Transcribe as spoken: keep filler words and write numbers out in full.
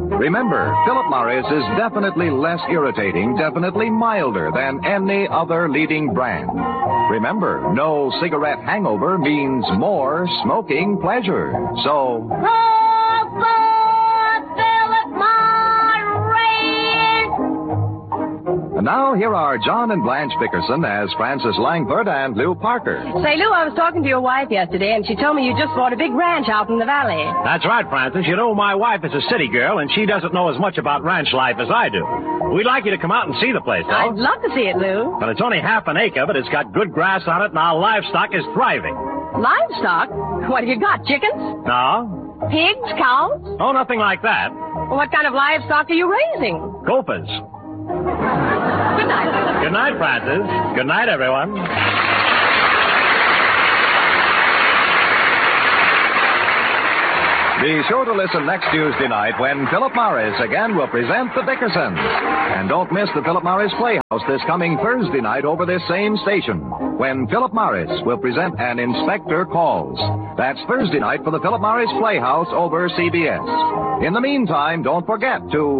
Remember, Philip Morris is definitely less irritating, definitely milder than any other leading brand. Remember, no cigarette hangover means more smoking pleasure. So... And now, here are John and Blanche Bickerson as Frances Langford and Lou Parker. Say, Lou, I was talking to your wife yesterday, and she told me you just bought a big ranch out in the valley. That's right, Frances. You know, my wife is a city girl, and she doesn't know as much about ranch life as I do. We'd like you to come out and see the place, though. I'd love to see it, Lou. But it's only half an acre, but it's got good grass on it, and our livestock is thriving. Livestock? What have you got, chickens? No. Pigs? Cows? Oh, nothing like that. Well, what kind of livestock are you raising? Gophers. Good night. Good night, Frances. Good night, everyone. Be sure to listen next Tuesday night when Philip Morris again will present the Bickersons. And don't miss the Philip Morris Playhouse this coming Thursday night over this same station, when Philip Morris will present An Inspector Calls. That's Thursday night for the Philip Morris Playhouse over C B S. In the meantime, don't forget to